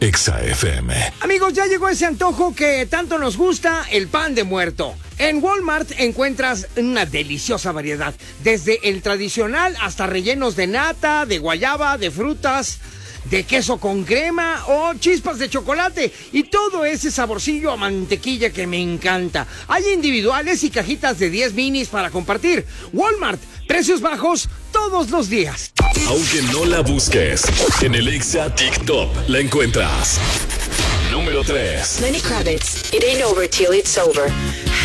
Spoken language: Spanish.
Exa FM. Amigos, ya llegó ese antojo que tanto nos gusta, el pan de muerto. En Walmart encuentras una deliciosa variedad, desde el tradicional hasta rellenos de nata, de guayaba, de frutas, de queso con crema o chispas de chocolate, y todo ese saborcillo a mantequilla que me encanta. Hay individuales y cajitas de 10 minis para compartir. Walmart, precios bajos todos los días. Aunque no la busques, en el Exa TikTok la encuentras. Número 3. Lenny Kravitz, It Ain't Over Till It's Over.